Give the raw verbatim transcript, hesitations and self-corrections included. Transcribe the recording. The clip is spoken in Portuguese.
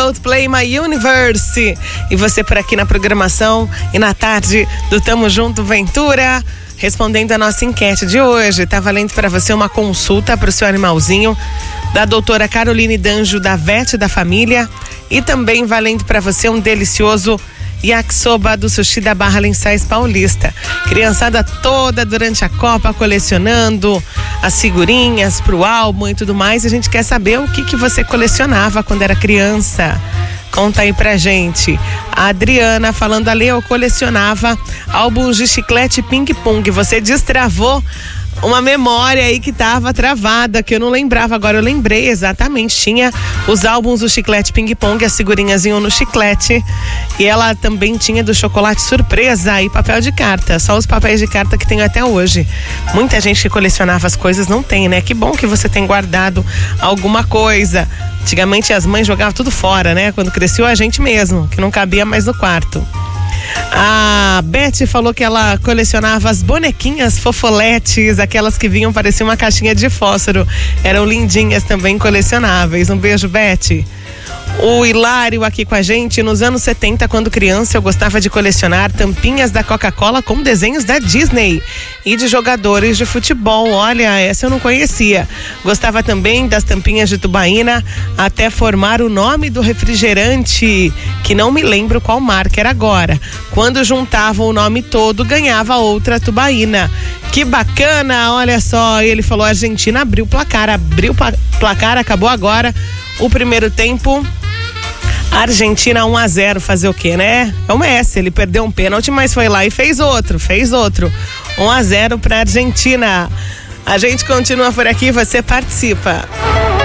Coldplay, My Universe. E você por aqui na programação e na tarde do Tamo Junto Ventura, respondendo a nossa enquete de hoje. Tá valendo para você uma consulta para o seu animalzinho da doutora Caroline Danjo, da Vet da Família, e também valendo para você um delicioso yakisoba do Sushi da Barra Lençóis Paulista. Criançada toda durante a Copa colecionando as figurinhas pro álbum e tudo mais. A gente quer saber o que que você colecionava quando era criança. Conta aí pra gente. A Adriana falando ali, eu colecionava álbuns de chiclete ping-pong. Você destravou uma memória aí que tava travada, que eu não lembrava, agora eu lembrei exatamente. Tinha os álbuns do chiclete ping-pong, as figurinhas iam no chiclete, e ela também tinha do chocolate surpresa e papel de carta, só os papéis de carta que tenho até hoje. Muita gente que colecionava as coisas não tem, né? Que bom que você tem guardado alguma coisa. Antigamente as mães jogavam tudo fora, né? Quando cresceu a gente mesmo, que não cabia mais no quarto. A Beth falou que ela colecionava as bonequinhas fofoletes, aquelas que vinham parecer uma caixinha de fósforo. Eram lindinhas também, colecionáveis. Um beijo, Beth. O Hilário aqui com a gente. Nos anos setenta, quando criança, eu gostava de colecionar tampinhas da Coca-Cola com desenhos da Disney e de jogadores de futebol. Olha, essa eu não conhecia. Gostava também das tampinhas de tubaína, até formar o nome do refrigerante, que não me lembro qual marca era agora. Quando juntavam o nome todo, ganhava outra tubaína. Que bacana, olha só. Ele falou: a Argentina abriu o placar, abriu o placar, acabou agora o primeiro tempo. Argentina um a zero, fazer o quê, né? É o Messi, ele perdeu um pênalti, mas foi lá e fez outro, fez outro. um a zero pra Argentina. A gente continua por aqui, você participa.